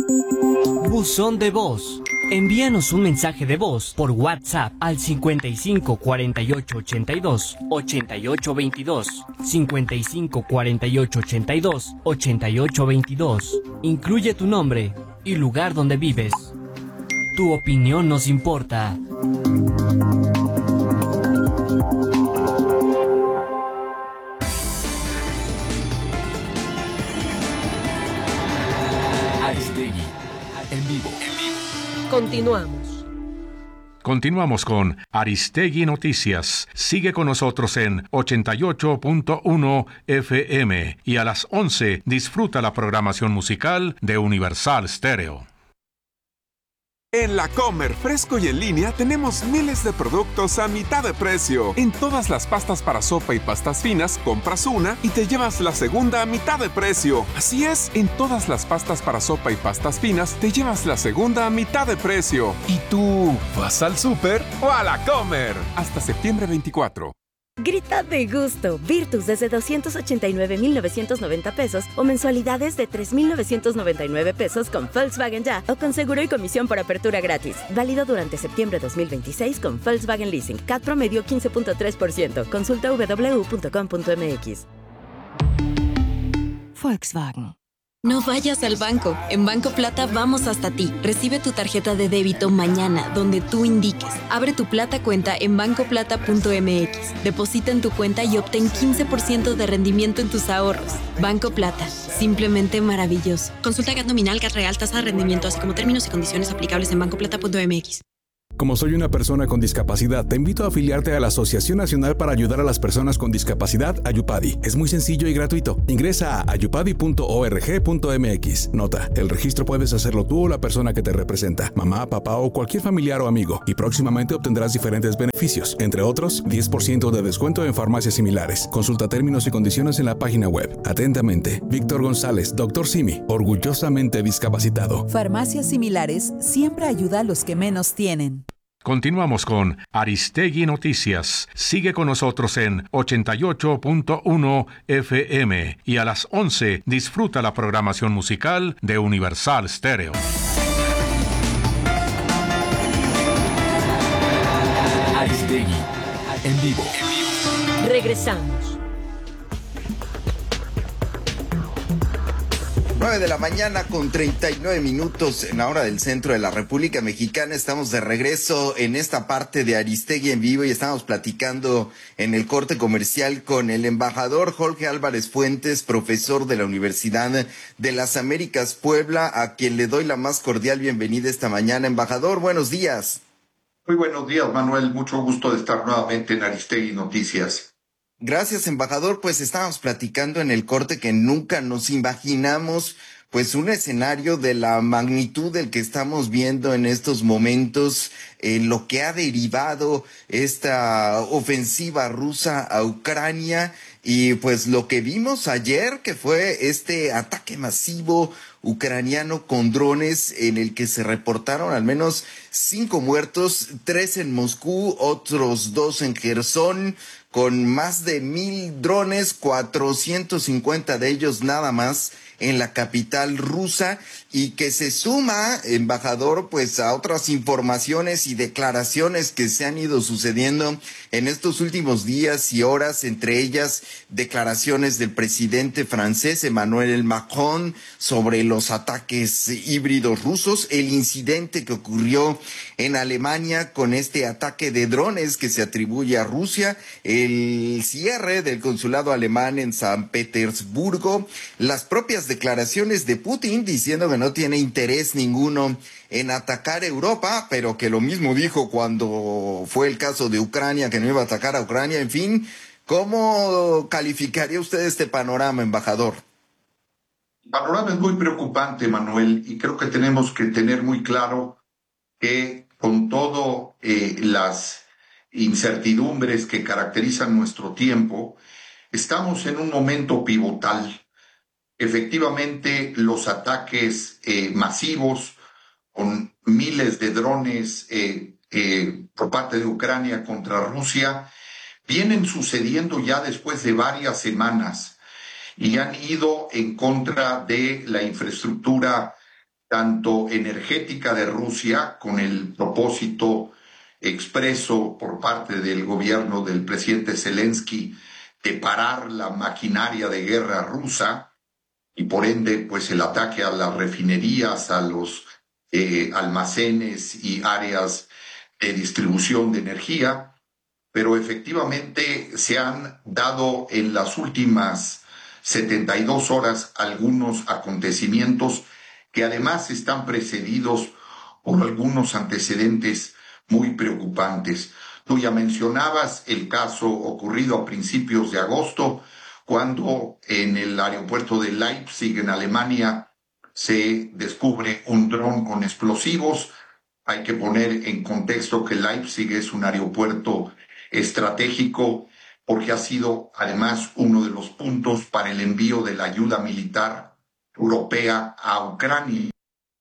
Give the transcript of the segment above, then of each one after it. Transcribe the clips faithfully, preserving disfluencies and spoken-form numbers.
Buzón de voz. Envíanos un mensaje de voz por WhatsApp al cincuenta y cinco cuarenta y ocho ochenta y dos ochenta y ocho veintidós, cincuenta y cinco cuarenta y ocho ochenta y dos ochenta y ocho veintidós. Incluye tu nombre y lugar donde vives. Tu opinión nos importa. Aristegui, en vivo. Continuamos. Continuamos con Aristegui Noticias. Sigue con nosotros en ochenta y ocho punto uno F M y a las once disfruta la programación musical de Universal Stereo. En La Comer, fresco y en línea, tenemos miles de productos a mitad de precio. En todas las pastas para sopa y pastas finas, compras una y te llevas la segunda a mitad de precio. Así es, en todas las pastas para sopa y pastas finas, te llevas la segunda a mitad de precio. ¿Y tú, vas al súper o a La Comer? Hasta septiembre veinticuatro. Grita de gusto. Virtus desde doscientos ochenta y nueve mil novecientos noventa pesos o mensualidades de tres mil novecientos noventa y nueve pesos con Volkswagen Ya o con seguro y comisión por apertura gratis. Válido durante septiembre dos mil veintiséis con Volkswagen Leasing. C A T promedio quince punto tres por ciento. Consulta doble u doble u doble u punto com punto m x. Volkswagen. No vayas al banco. En Banco Plata vamos hasta ti. Recibe tu tarjeta de débito mañana, donde tú indiques. Abre tu Plata cuenta en banco plata punto m x. Deposita en tu cuenta y obtén quince por ciento de rendimiento en tus ahorros. Banco Plata. Simplemente maravilloso. Consulta G A T nominal, G A T real, tasa de rendimiento, así como términos y condiciones aplicables en banco plata punto m x. Como soy una persona con discapacidad, te invito a afiliarte a la Asociación Nacional para Ayudar a las Personas con Discapacidad, Ayupadi. Es muy sencillo y gratuito. Ingresa a ayupadi punto org punto m x. Nota, el registro puedes hacerlo tú o la persona que te representa, mamá, papá o cualquier familiar o amigo, y próximamente obtendrás diferentes beneficios, entre otros, diez por ciento de descuento en farmacias similares. Consulta términos y condiciones en la página web. Atentamente, Víctor González, doctor Simi, orgullosamente discapacitado. Farmacias similares siempre ayuda a los que menos tienen. Continuamos con Aristegui Noticias. Sigue con nosotros en ochenta y ocho punto uno F M y a las once disfruta la programación musical de Universal Stereo. Aristegui, en vivo. Regresamos. nueve de la mañana con treinta y nueve minutos en la hora del centro de la República Mexicana. Estamos de regreso en esta parte de Aristegui en vivo y estamos platicando en el corte comercial con el embajador Jorge Álvarez Fuentes, profesor de la Universidad de las Américas Puebla, a quien le doy la más cordial bienvenida esta mañana. Embajador, buenos días. Muy buenos días, Manuel. Mucho gusto de estar nuevamente en Aristegui Noticias. Gracias, embajador. Pues estábamos platicando en el corte que nunca nos imaginamos pues un escenario de la magnitud del que estamos viendo en estos momentos, en lo que ha derivado esta ofensiva rusa a Ucrania y pues lo que vimos ayer, que fue este ataque masivo ucraniano con drones en el que se reportaron al menos cinco muertos, tres en Moscú, otros dos en Jersón, con más de mil drones, cuatrocientos cincuenta de ellos nada más en la capital rusa, y que se suma, embajador, pues a otras informaciones y declaraciones que se han ido sucediendo en estos últimos días y horas, entre ellas declaraciones del presidente francés Emmanuel Macron sobre los ataques híbridos rusos, el incidente que ocurrió en Alemania con este ataque de drones que se atribuye a Rusia, el cierre del consulado alemán en San Petersburgo, las propias declaraciones de Putin diciendo que no tiene interés ninguno en atacar Europa, pero que lo mismo dijo cuando fue el caso de Ucrania, que no iba a atacar a Ucrania. En fin, ¿cómo calificaría usted este panorama, embajador? El panorama es muy preocupante, Manuel, y creo que tenemos que tener muy claro que con todo eh, las incertidumbres que caracterizan nuestro tiempo, estamos en un momento pivotal. Efectivamente, los ataques eh, masivos con miles de drones eh, eh, por parte de Ucrania contra Rusia vienen sucediendo ya después de varias semanas y han ido en contra de la infraestructura tanto energética de Rusia, con el propósito expreso por parte del gobierno del presidente Zelensky de parar la maquinaria de guerra rusa y por ende pues el ataque a las refinerías, a los eh, almacenes y áreas de distribución de energía, pero efectivamente se han dado en las últimas setenta y dos horas algunos acontecimientos que además están precedidos por algunos antecedentes muy preocupantes. Tú ya mencionabas el caso ocurrido a principios de agosto, cuando en el aeropuerto de Leipzig, en Alemania, se descubre un dron con explosivos. Hay que poner en contexto que Leipzig es un aeropuerto estratégico porque ha sido además uno de los puntos para el envío de la ayuda militar europea a Ucrania.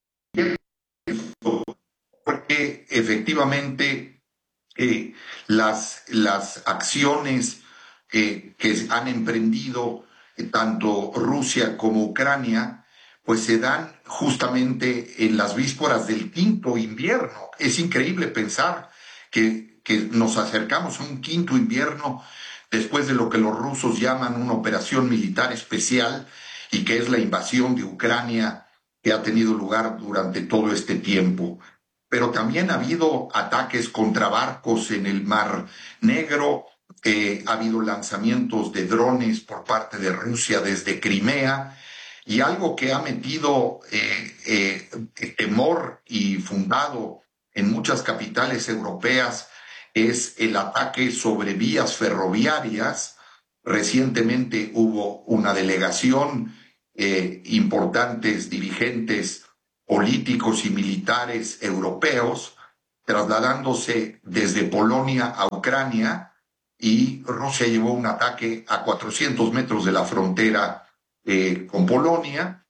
Porque efectivamente eh, las, las acciones eh, que han emprendido eh, tanto Rusia como Ucrania, pues se dan justamente en las vísperas del quinto invierno. Es increíble pensar que, que nos acercamos a un quinto invierno después de lo que los rusos llaman una operación militar especial y que es la invasión de Ucrania que ha tenido lugar durante todo este tiempo. Pero también ha habido ataques contra barcos en el Mar Negro, eh, ha habido lanzamientos de drones por parte de Rusia desde Crimea, y algo que ha metido eh, eh, temor y fundado en muchas capitales europeas es el ataque sobre vías ferroviarias. Recientemente hubo una delegación, eh, importantes dirigentes políticos y militares europeos trasladándose desde Polonia a Ucrania, y Rusia llevó un ataque a cuatrocientos metros de la frontera eh, con Polonia,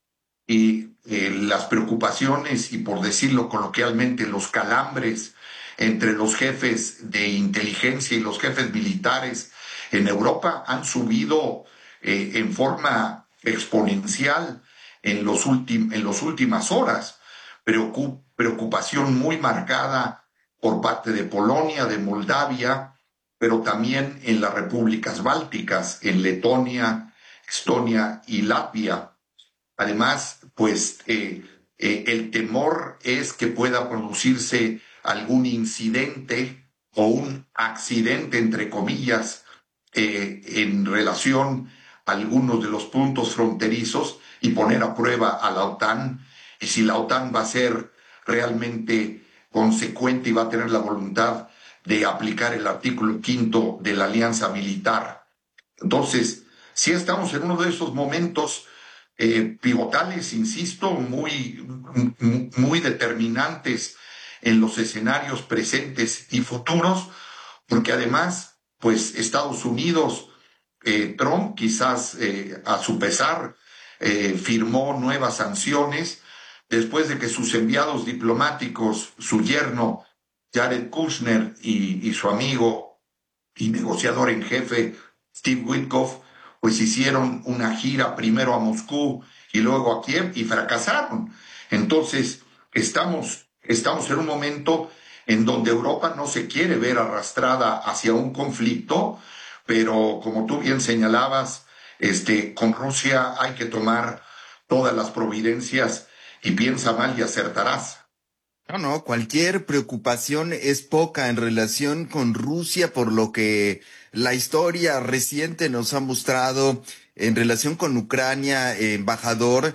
y eh, las preocupaciones y, por decirlo coloquialmente, los calambres entre los jefes de inteligencia y los jefes militares en Europa han subido eh, en forma exponencial en los últimos en las últimas horas. Preocup, preocupación muy marcada por parte de Polonia, de Moldavia, pero también en las repúblicas bálticas, en Letonia, Estonia y Latvia. Además, pues eh, eh, el temor es que pueda producirse algún incidente o un accidente, entre comillas, eh, en relación a algunos de los puntos fronterizos y poner a prueba a la OTAN, y si la OTAN va a ser realmente consecuente y va a tener la voluntad de aplicar el artículo quinto de la alianza militar. Entonces, sí estamos en uno de esos momentos eh, pivotales, insisto, muy, muy determinantes en los escenarios presentes y futuros, porque además, pues Estados Unidos, eh, Trump, quizás eh, a su pesar, eh, firmó nuevas sanciones después de que sus enviados diplomáticos, su yerno Jared Kushner y, y su amigo y negociador en jefe Steve Witkoff, pues hicieron una gira primero a Moscú y luego a Kiev y fracasaron. Entonces, estamos, estamos en un momento en donde Europa no se quiere ver arrastrada hacia un conflicto, pero como tú bien señalabas, este, con Rusia hay que tomar todas las providencias, y piensa mal y acertarás. No, no, cualquier preocupación es poca en relación con Rusia, por lo que la historia reciente nos ha mostrado en relación con Ucrania, eh, embajador.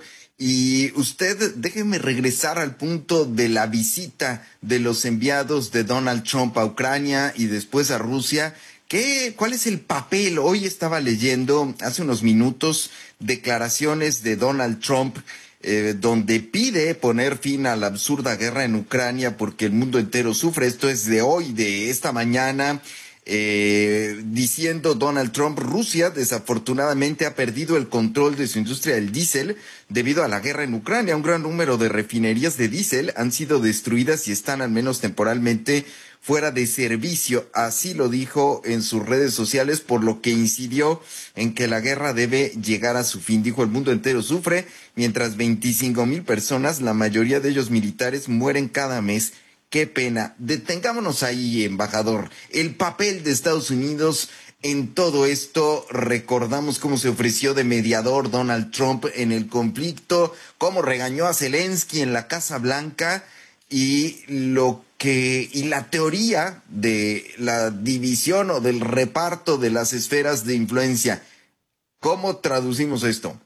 Y usted, déjeme regresar al punto de la visita de los enviados de Donald Trump a Ucrania y después a Rusia. ¿Qué, cuál es el papel? Hoy estaba leyendo hace unos minutos declaraciones de Donald Trump, Eh, donde pide poner fin a la absurda guerra en Ucrania porque el mundo entero sufre. Esto es de hoy, de esta mañana. Eh, diciendo Donald Trump, Rusia desafortunadamente ha perdido el control de su industria del diésel debido a la guerra en Ucrania. Un gran número de refinerías de diésel han sido destruidas y están al menos temporalmente fuera de servicio. Así lo dijo en sus redes sociales, por lo que incidió en que la guerra debe llegar a su fin. Dijo: el mundo entero sufre, mientras veinticinco mil personas, la mayoría de ellos militares, mueren cada mes. Qué pena. Detengámonos ahí, embajador. El papel de Estados Unidos en todo esto. Recordamos cómo se ofreció de mediador Donald Trump en el conflicto, cómo regañó a Zelensky en la Casa Blanca, y lo que y la teoría de la división o del reparto de las esferas de influencia. ¿Cómo traducimos esto?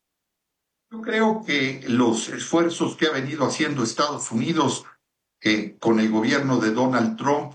Yo creo que los esfuerzos que ha venido haciendo Estados Unidos Eh, con el gobierno de Donald Trump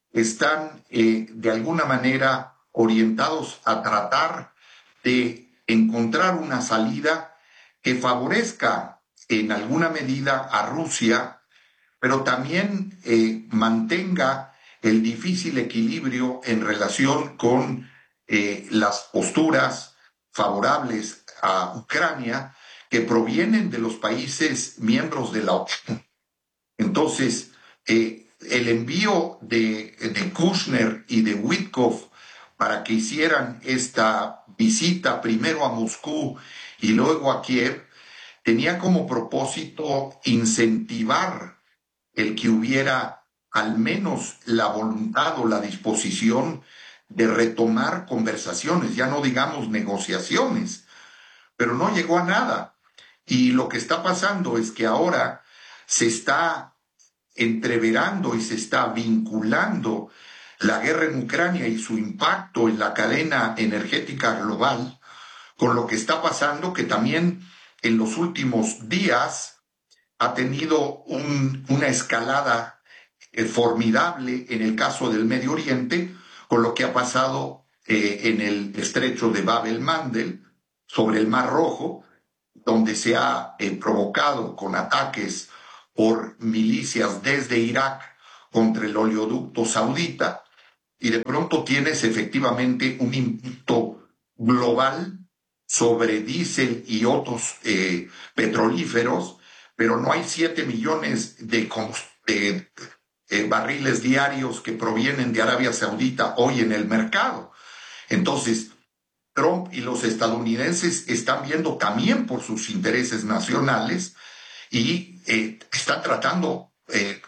están eh, de alguna manera orientados a tratar de encontrar una salida que favorezca en alguna medida a Rusia, pero también eh, mantenga el difícil equilibrio en relación con eh, las posturas favorables a Ucrania que provienen de los países miembros de la OTAN. Entonces, eh, el envío de, de Kushner y de Witkoff para que hicieran esta visita primero a Moscú y luego a Kiev tenía como propósito incentivar el que hubiera al menos la voluntad o la disposición de retomar conversaciones, ya no digamos negociaciones, pero no llegó a nada. Y lo que está pasando es que ahora se está entreverando y se está vinculando la guerra en Ucrania y su impacto en la cadena energética global con lo que está pasando, que también en los últimos días ha tenido un, una escalada eh, formidable en el caso del Medio Oriente, con lo que ha pasado eh, en el estrecho de Bab el-Mandeb, sobre el Mar Rojo, donde se ha eh, provocado con ataques por milicias desde Irak contra el oleoducto saudita, y de pronto tienes efectivamente un impacto global sobre diésel y otros eh, petrolíferos, pero no hay siete millones de, de eh, barriles diarios que provienen de Arabia Saudita hoy en el mercado. Entonces, Trump y los estadounidenses están viendo también por sus intereses nacionales y eh, están tratando eh,